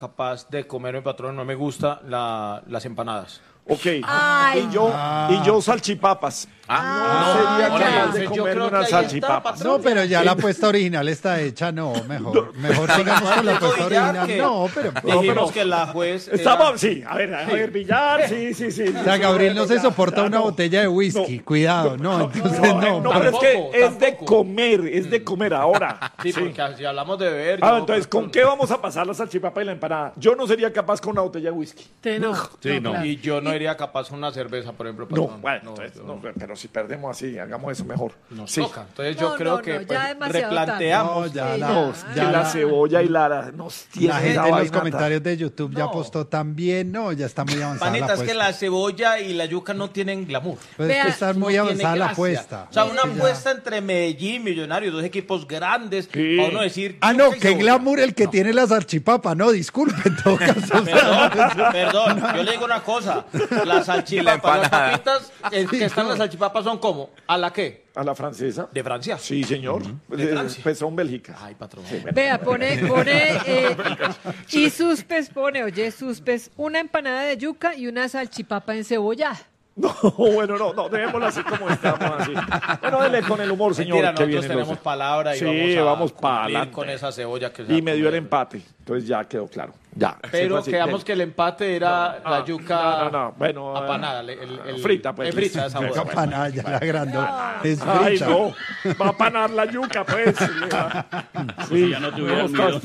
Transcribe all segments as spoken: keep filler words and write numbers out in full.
capaz de comerme, patrón, no me gusta la, las empanadas. Ok, Ay. y yo, y yo salchipapas. Ah, no sería capaz no, de yo comerme creo que unas ahí está, salchipapas. patrón. No, pero ya la apuesta original está hecha, no, mejor, mejor sigamos con la apuesta original. No, pero... Dijimos pero- que la juez era- Estamos, sí, a ver, a ver, billar, sí, sí, sí. O sea, Gabriel no se Ya, soporta ya, una no. botella de whisky, No, cuidado, no, entonces No, no. no, pero es tampoco, que es de tampoco. comer, es de comer ahora. Sí, Sí. porque si hablamos de beber... Ah, yo, entonces, ¿con patrón, qué vamos a pasar la salchipapa y la empanada? Yo no sería capaz con una botella de whisky. Te no. Sí, no. claro. Y yo no iría capaz con una cerveza, por ejemplo, No, patrón. bueno, No, entonces, yo- no, pero si perdemos así, hagamos eso mejor. Nos Sí. toca. Entonces yo No, creo no, que no, pues, ya demasiado replanteamos. No, ya Sí, la, ya. No, ya que la la- cebolla y la nos tiene la gente esa en los vaina comentarios de YouTube ya No. apostó también, no, ya está muy avanzada la Panita, es que apuesta. la cebolla y la yuca no tienen glamour. Pues es Vea, que está No muy tiene avanzada la gracia. apuesta. O sea, una Es que ya- apuesta entre Medellín, Millonarios, dos equipos grandes, Sí. para uno decir... Ah, yuca no, y qué cebolla. glamour el que tiene la salchipapa, no, disculpe, en todo caso. o sea, Perdón, perdón, yo le digo una cosa, las salchipapas, las empanada. papitas eh, que están en las salchipapas son como, ¿a la qué? a la francesa. De Francia. Sí, señor. De Eh, Francia. Pues son Bélgica. Ay, patrón. Vea, pone, pone, eh, y Suspes pone, oye, Suspes, una empanada de yuca y una salchipapa encebollada. No, bueno, no, no, dejémoslo así como estamos, así. Bueno, dele con el humor, señor, Mentira, que nosotros viene tenemos los- palabra y Sí, vamos a vamos pa' cumplir adelante. con esa cebolla que se va Y a me dio el comer. empate. Entonces ya quedó claro. Ya. se Pero fue así. quedamos Dele. que el empate era Ah, la yuca No, no, no. Bueno. eh, apanada. El, el- el- frita, pues. eh, frita, esa Bueno, boda. Yuca panada, ya la agrandó. Es Ay, frita. no. Va a panar la yuca, pues. Sí, ya no tuviera no, almidón.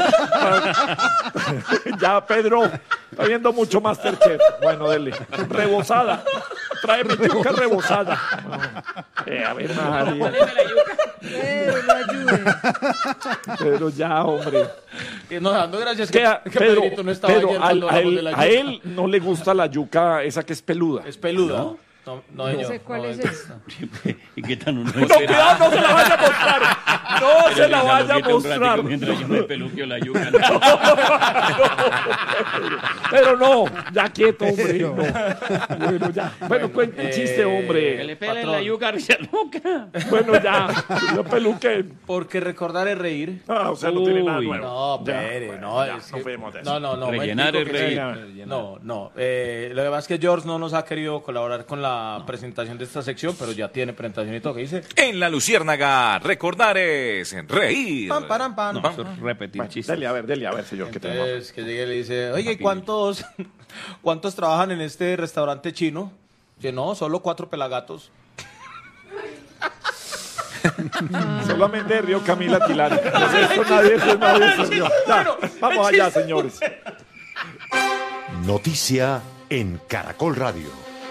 está- Ya, Pedro. Está viendo mucho Masterchef. Bueno, dele. Rebozada. Tráeme yuca rebozada. Eh, a ver, María. Pero no ayude. Pero ya, hombre. Eh, No, dando gracias Que, que, a- que Pedro, Pedrito no estaba Pedro, ayer al- cuando a, hablamos de él, la a yuca. él no le gusta la yuca esa que es peluda. Es peluda. No, no, No señor. sé cuál No, es es- esa. ¿Y qué tan uno No, cuidado, no se la vaya a mostrar. No se la vaya a mostrar. Mientras yo me peluqueo la yuca. Pero no, ya quieto, hombre. Pero- no. Bueno, ya. Bueno, cuente el chiste, Que hombre. le pelen Patrón. la yuca a risa loca. Bueno, ya. Yo peluqué. Porque recordar es reír. Ah, o sea, no tiene nada Uy, nuevo. No, Ya, pere, bueno, no, ya, es no que- fuimos de eso. no, no, no. Rellenar momentico es que reír. sí. No, no. Eh, lo que pasa es que George no nos ha querido colaborar con la presentación de esta sección, pero ya tiene presentación y todo. ¿Qué dice? En La Luciérnaga, recordar es reír. Pam, param, pam. No, eso es repetir Bueno, chistes. dele, a ver, dele, a ver, señor, ¿qué tenemos? Entonces, que llegue y le dice, oye, ¿y ¿cuántos, ¿cuántos trabajan en este restaurante chino? Que no, solo cuatro pelagatos. Solamente río Camila Tilari. Pues esto nadie, esto nadie se rió. Ya, vamos allá, señores. Noticia en Caracol Radio.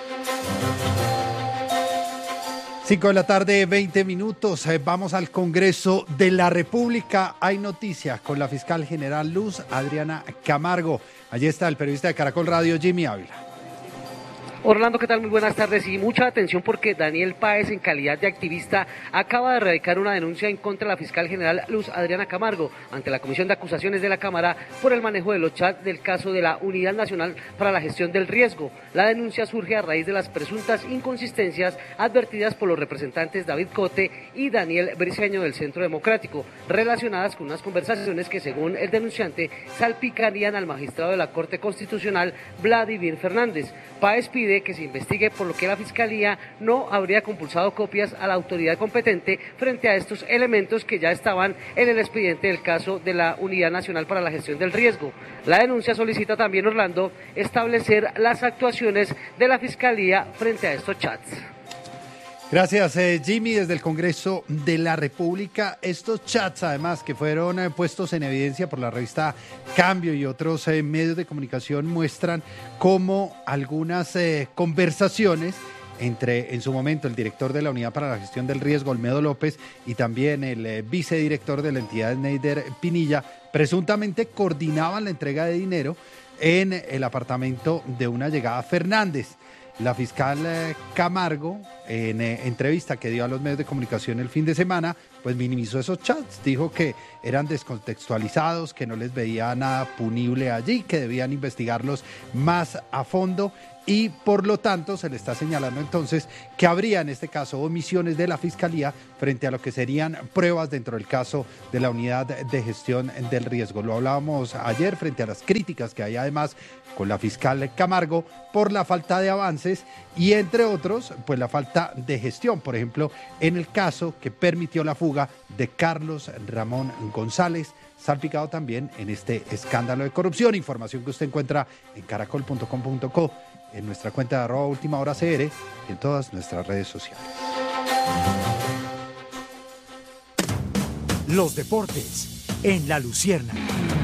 Cinco de la tarde, veinte minutos. Eh, Vamos al Congreso de la República. Hay noticias con la fiscal general Luz Adriana Camargo. Allí está el periodista de Caracol Radio, Jimmy Ávila. Orlando, ¿qué tal? Muy buenas tardes y mucha atención porque Daniel Páez, en calidad de activista, acaba de radicar una denuncia en contra de la fiscal general Luz Adriana Camargo ante la Comisión de Acusaciones de la Cámara por el manejo de los chats del caso de la Unidad Nacional para la Gestión del Riesgo. La denuncia surge a raíz de las presuntas inconsistencias advertidas por los representantes David Cote y Daniel Briceño del Centro Democrático, relacionadas con unas conversaciones que, según el denunciante, salpicarían al magistrado de la Corte Constitucional, Vladimir Fernández. Páez pide que se investigue por lo que la Fiscalía no habría compulsado copias a la autoridad competente frente a estos elementos que ya estaban en el expediente del caso de la Unidad Nacional para la Gestión del Riesgo. La denuncia solicita también, Orlando, establecer las actuaciones de la Fiscalía frente a estos chats. Gracias, eh, Jimmy, desde el Congreso de la República. Estos chats, además, que fueron eh, puestos en evidencia por la revista Cambio y otros eh, medios de comunicación, muestran cómo algunas eh, conversaciones entre, en su momento, el director de la Unidad para la Gestión del Riesgo, Olmedo López, y también el eh, vicedirector de la entidad, Neider Pinilla, presuntamente coordinaban la entrega de dinero en el apartamento de una llegada Fernández. La fiscal eh, Camargo, en eh, entrevista que dio a los medios de comunicación el fin de semana, pues minimizó esos chats, dijo que eran descontextualizados, que no les veía nada punible allí, que debían investigarlos más a fondo y por lo tanto se le está señalando entonces que habría en este caso omisiones de la Fiscalía frente a lo que serían pruebas dentro del caso de la unidad de gestión del riesgo. Lo hablábamos ayer frente a las críticas que hay además con la fiscal Camargo por la falta de avances y entre otros pues la falta de gestión, por ejemplo en el caso que permitió la fuga de Carlos Ramón González, salpicado también en este escándalo de corrupción. Información que usted encuentra en caracol punto com punto co, en nuestra cuenta de arroba última hora C R y en todas nuestras redes sociales. Los deportes en La Luciérnaga.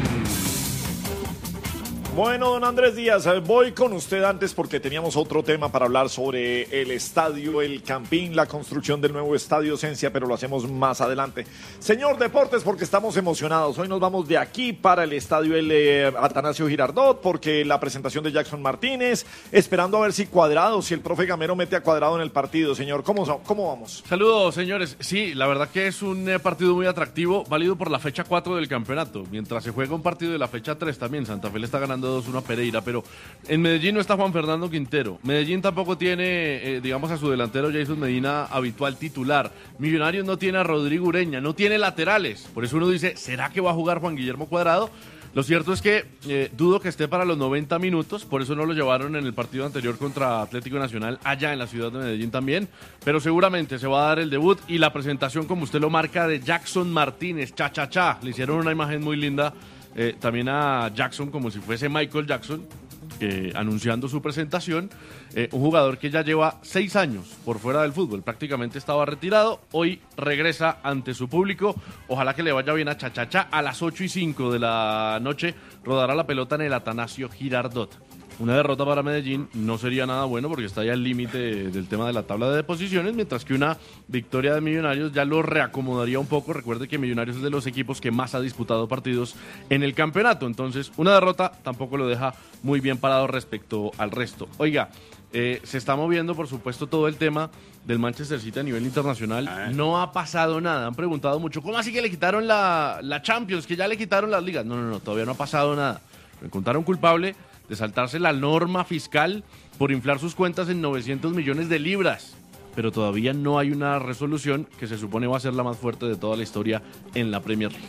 Bueno, don Andrés Díaz, voy con usted antes porque teníamos otro tema para hablar sobre el estadio El Campín, la construcción del nuevo estadio Cencia, pero lo hacemos más adelante. Señor Deportes, porque estamos emocionados. Hoy nos vamos de aquí para el estadio El eh, Atanasio Girardot, porque la presentación de Jackson Martínez, esperando a ver si Cuadrado, si el profe Gamero mete a Cuadrado en el partido. Señor, ¿cómo, cómo vamos? Saludos, señores. Sí, la verdad que es un eh, partido muy atractivo, válido por la fecha cuatro del campeonato. Mientras se juega un partido de la fecha tres también, Santa Fe le está ganando dos uno a Pereira, pero en Medellín no está Juan Fernando Quintero. Medellín tampoco tiene, eh, digamos, a su delantero Jason Medina habitual titular. Millonarios no tiene a Rodrigo Ureña, no tiene laterales. Por eso uno dice, ¿será que va a jugar Juan Guillermo Cuadrado? Lo cierto es que eh, dudo que esté para los noventa minutos, por eso no lo llevaron en el partido anterior contra Atlético Nacional, allá en la ciudad de Medellín también, pero seguramente se va a dar el debut y la presentación, como usted lo marca, de Jackson Martínez, cha cha cha. Le hicieron una imagen muy linda eh, también a Jackson como si fuese Michael Jackson, eh, anunciando su presentación. Eh, un jugador que ya lleva seis años por fuera del fútbol, prácticamente estaba retirado, hoy regresa ante su público, ojalá que le vaya bien a Chachacha. A las ocho y cinco de la noche rodará la pelota en el Atanasio Girardot. Una derrota para Medellín no sería nada bueno porque está ya al límite del tema de la tabla de posiciones, mientras que una victoria de Millonarios ya lo reacomodaría un poco. Recuerde que Millonarios es de los equipos que más ha disputado partidos en el campeonato, entonces una derrota tampoco lo deja muy bien parado respecto al resto. Oiga, eh, se está moviendo por supuesto todo el tema del Manchester City a nivel internacional. Ah. No ha pasado nada, han preguntado mucho, ¿cómo así que le quitaron la, la Champions, que ya le quitaron las ligas? No, no, no, todavía no ha pasado nada. Me encontraron culpable de saltarse la norma fiscal por inflar sus cuentas en novecientos millones de libras. Pero todavía no hay una resolución que se supone va a ser la más fuerte de toda la historia en la Premier League.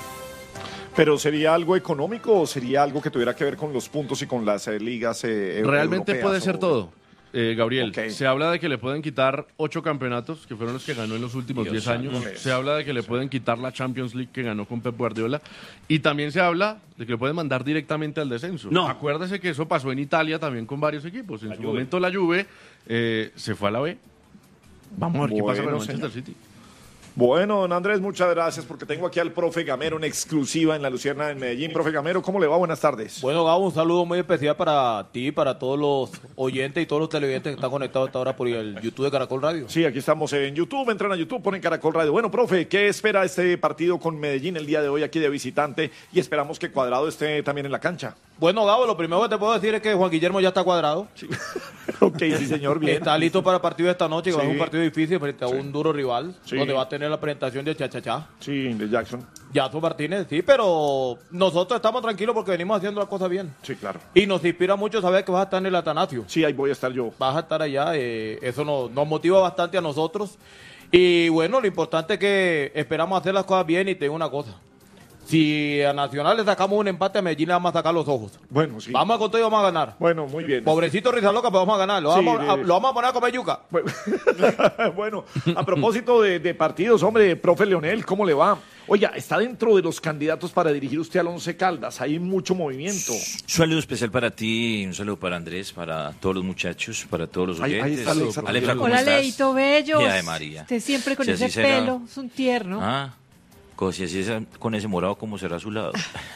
¿Pero sería algo económico o sería algo que tuviera que ver con los puntos y con las eh, ligas eh, Realmente europeas, puede ser o... todo. Eh, Gabriel, Okay. Se habla de que le pueden quitar ocho campeonatos, que fueron los que ganó en los últimos Dios diez años. santo. Se habla de que le pueden quitar la Champions League que ganó con Pep Guardiola. Y también se habla de que le pueden mandar directamente al descenso. No. Acuérdese que eso pasó en Italia también con varios equipos. En La su Juve. momento la Juve eh, se fue a la B. Vamos a ver qué pasa con el Bueno, Manchester señor. City. Bueno, don Andrés, muchas gracias porque tengo aquí al profe Gamero en exclusiva en la Luciérnaga en Medellín. Profe Gamero, ¿cómo le va? Buenas tardes. Bueno, Gabo, un saludo muy especial para ti, para todos los oyentes y todos los televidentes que están conectados hasta ahora por el YouTube de Caracol Radio. Sí, aquí estamos en YouTube, entran a YouTube, ponen Caracol Radio. Bueno, profe, ¿qué espera este partido con Medellín el día de hoy aquí de visitante? Y esperamos que Cuadrado esté también en la cancha. Bueno, Gabo, lo primero que te puedo decir es que Juan Guillermo ya está cuadrado. Sí. Ok, sí, señor, bien. Está listo para el partido de esta noche, que Sí. va a ser un partido difícil frente a Sí. un duro rival, Sí. donde va a tener la presentación de Chachachá. Sí, de Jackson. Jackson Martínez, sí, pero nosotros estamos tranquilos porque venimos haciendo las cosas bien. Sí, claro. Y nos inspira mucho saber que vas a estar en el Atanasio. Sí, ahí voy a estar yo. Vas a estar allá, eh, eso nos, nos motiva bastante a nosotros. Y bueno, lo importante es que esperamos hacer las cosas bien y te digo una cosa. Si a Nacional le sacamos un empate, a Medellín le vamos a sacar los ojos. Bueno, sí. Vamos a con todo y vamos a ganar. Bueno, muy bien. Pobrecito Rizaloca, pero vamos a ganar. Lo, Sí, vamos, a, de- lo vamos a poner a comer yuca. Bueno, a propósito de, de partidos, hombre, profe Leonel, ¿cómo le va? Oiga, está dentro de los candidatos para dirigir usted al Once Caldas. Hay mucho movimiento. Un saludo especial para ti, un saludo para Andrés, para todos los muchachos, para todos los Ahí- ahí oyentes. está Alexa. Alexa, ¿cómo Hola, estás? Leito Bello. Y Ave María. Usted siempre con Si así ese será. pelo, es un tierno. Ah, co- si así es con ese morado, ¿cómo será a su lado?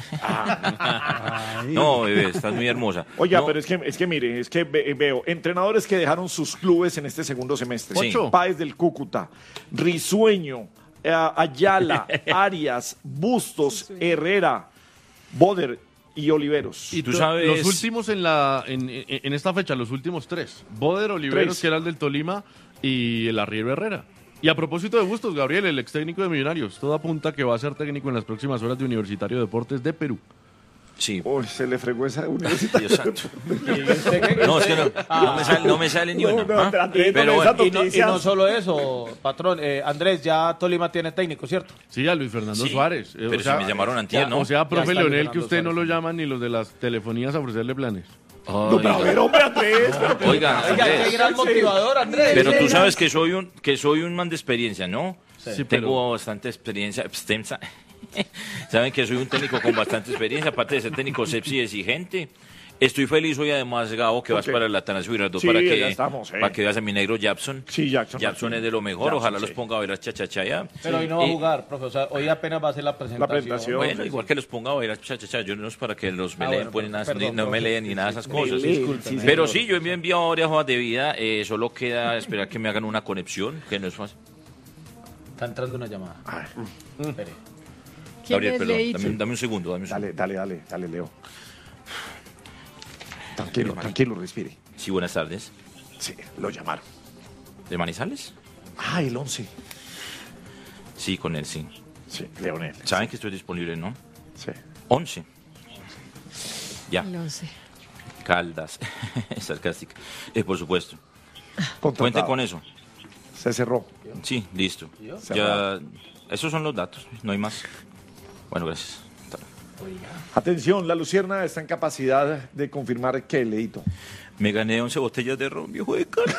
No, bebé, estás muy hermosa. Oiga, No, pero es que, es que mire, es que ve- veo entrenadores que dejaron sus clubes en este segundo semestre. Sí. Ocho. Páez del Cúcuta, Risueño, eh, Ayala, Arias, Bustos, Herrera, Boder y Oliveros. Y Tú to- sabes- Los últimos en, la, en, en- en esta fecha, los últimos tres. Boder, Oliveros, Tres. que era el del Tolima, y el Arriero Herrera. Y a propósito de Bustos, Gabriel, el ex técnico de Millonarios, todo apunta que va a ser técnico en las próximas horas de Universitario de Deportes de Perú. Sí. Uy, se le fregó esa universitaria. Dios santo. No, es que no, no me sale, no me sale ni una. No, no, ¿ah? Andrés, no Pero me bueno, Y no, y no solo eso, patrón. Eh, Andrés, ya Tolima tiene técnico, ¿cierto? Sí, a Luis Fernando Sí, Suárez. Eh, pero o sea, si me llamaron antier, ¿no? O sea, profe está Leonel, Luis que Fernando usted no Suárez. lo llaman ni los de las telefonías a ofrecerle planes. No, pero a ver, hombre, Andrés. pero- Oiga, Oiga, qué Andrés, gran motivador, Andrés. pero tú sabes que soy un que soy un man de experiencia, ¿no? Sí, Tengo pero- bastante experiencia extensa. Saben que soy un técnico con bastante experiencia, aparte de ser técnico sepsi exigente. Estoy feliz hoy además, Gabo, que vas Ok. para el Atanasio Girardot Sí, para ya que estamos, eh. para que veas a mi negro Japson. Sí, Jackson. Jackson es de lo mejor, Jackson, ojalá sí. los ponga a bailar cha-cha-cha ya. Pero hoy no va a Y- jugar, profe. O sea, hoy apenas va a hacer la presentación. presentación. Bueno, igual que los ponga a bailar cha-cha-cha, yo no es para que los me Ah, leen, bueno, pues, ni nada, perdón, ni- no me profe. leen ni nada de esas cosas. leen, sí, Pero señor. sí, yo me he enviado varias hojas de vida, eh, solo queda esperar que me hagan una conexión, que no es fácil. Está entrando una llamada. Espere. ¿Quién Gabriel, es perdón, Leito? dame, un- dame un segundo, dame un segundo. Dale, dale, dale, dale, Leo. Tranquilo, tranquilo, respire. Sí, buenas tardes. Sí, lo llamaron. ¿De Manizales? Ah, el once. Sí, con él, sí. Sí, Leonel. Saben que estoy disponible, ¿no? Sí. once. Ya, No sé. Caldas. Sarcástica. Eh, por supuesto. Contratado. Cuenten con eso. Se cerró. Sí, listo. Se Ya, esos son los datos, no hay más. Bueno, gracias. Hasta luego. Atención, la Lucierna está en capacidad de confirmar que Leito. Me gané once botellas de ron, viejo de cara.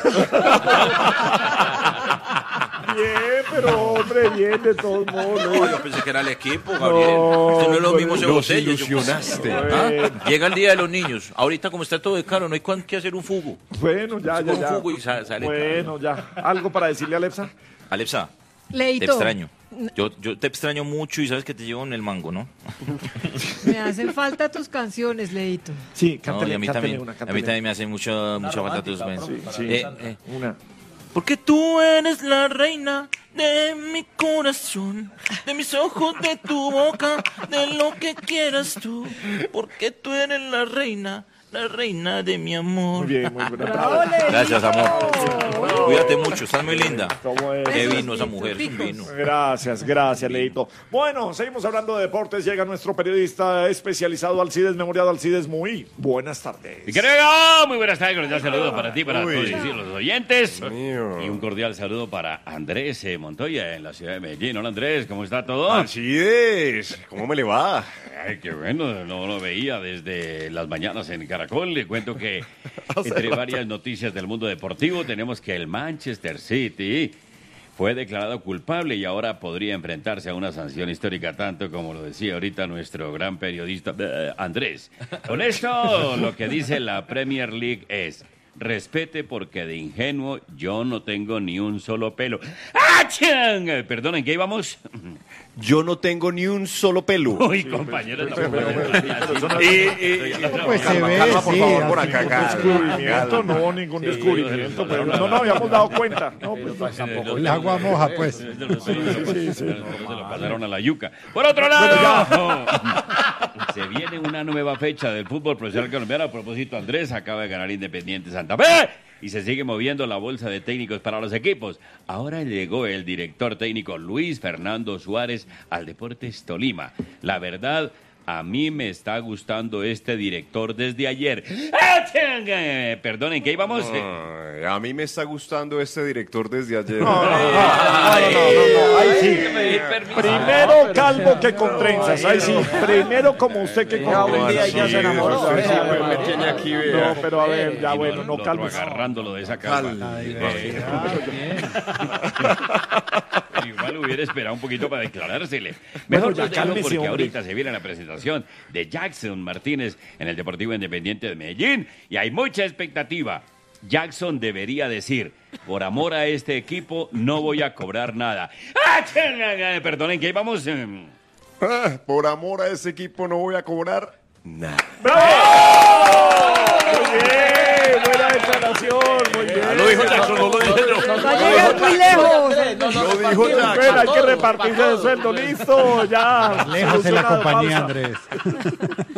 Bien, pero hombre, bien, de todos modos. No, yo pensé que era el equipo, Gabriel. No, Esto no es lo pues, mismo, se los botellas. yo- ilusionaste. ¿Ah? Llega el día de los niños. Ahorita, como está todo de caro, no hay cuan- que hacer un fugo. Bueno, ya, Se ya, come un ya. fugo y sa- sale. Bueno, ya. ¿Algo para decirle a Alexa? Alexa, te Leito, extraño. Yo, yo te extraño mucho y sabes que te llevo en el mango, ¿no? me hacen falta tus canciones, Leito. Sí, No, cántale, y a mí cántale también, una, a mí cántale. también me hace mucho, mucha falta tus besos. Sí, sí. Eh, eh, Una. Porque tú eres la reina de mi corazón, de mis ojos, de tu boca, de lo que quieras tú. Porque tú eres la reina, la reina de mi amor. Muy bien, muy bien. ¡Bravo, Leito! Gracias, amor. Cuídate mucho, estás muy linda. ¿Cómo es? Qué Besos, vino esa picos, mujer, es un picos. vino. Gracias, gracias, Leito. Bueno, seguimos hablando de deportes. Llega nuestro periodista especializado Alcides Memoriado. Alcides, muy buenas tardes. Mi querido, muy buenas tardes, cordial saludo para ti, para todos los oyentes. Y un cordial saludo para Andrés eh, Montoya en la ciudad de Medellín. Hola Andrés, ¿cómo está todo? Alcides, ¿cómo me le va? Ay, qué bueno, no lo veía desde las mañanas en Caracol. Le cuento que entre varias noticias del mundo deportivo tenemos que el Manchester City fue declarado culpable y ahora podría enfrentarse a una sanción histórica, tanto como lo decía ahorita nuestro gran periodista eh, Andrés. Con esto, lo que dice la Premier League es: respete porque de ingenuo yo no tengo ni un solo pelo. ¡Achán! Eh, Perdón, ¿en qué íbamos? Yo no tengo ni un solo pelo. Uy, compañero. Y, y- Pues se ve, calma, por sí, favor, por así acá. calma, Descubrimiento, calma. no, ningún descubrimiento. Pero no nos habíamos dado cuenta. No, pues, El agua moja, pues. Se lo pasaron a la yuca. Por otro lado, se viene una nueva fecha del fútbol profesional colombiano. A propósito, Andrés acaba de ganar Independiente Santa Fe y se sigue moviendo la bolsa de técnicos para los equipos. Ahora llegó el director técnico Luis Fernando Suárez al Deportes Tolima. La verdad, a mí me está gustando este director desde ayer. ¡Ah, changa! Perdón, ¿en qué íbamos? Ay, a mí me está gustando este director desde ayer. no, no, no, no, ahí sí. Primero calvo que con trenzas. Ahí sí. Primero como usted que con un día trenzas. ya se enamoró. Sí, sí, Vea, bueno, me tiene aquí, vea. No, pero a ver, ya Y bueno, lo- no lo calvo. otro agarrándolo de esa calva. Eh, Igual hubiera esperado un poquito para declarársele. Bueno, Mejor ya ya cálmese, porque hombre. ahorita se viene la presentación de Jackson Martínez en el Deportivo Independiente de Medellín y hay mucha expectativa. Jackson debería decir: por amor a este equipo no voy a cobrar nada. ¡Ah, changa! Perdonen, ¿qué íbamos? Em, Ah, por amor a ese equipo no voy a cobrar nada. Muy bien, buena declaración. Muy bien. Lo dijo Jackson, no lo dije yo. Va a llegar muy lejos. Lo dijo Jackson. Bueno, hay que repartirse de sueldo. Listo, ya. Lejos de la Solucionado, compañía, pausa. Andrés.